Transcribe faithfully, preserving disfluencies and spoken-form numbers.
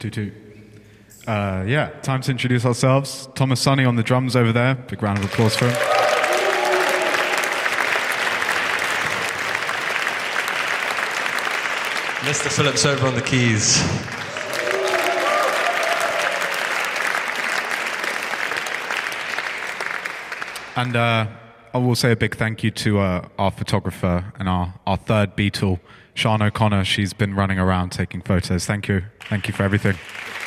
Toot toot. Uh, yeah, time to introduce ourselves. Thomas Sunny on the drums over there. Big round of applause for him. Mister Phillips over on the keys. And uh, I will say a big thank you to uh, our photographer and our, our third Beatle, Sian O'Connor. She's been running around taking photos. Thank you. Thank you for everything.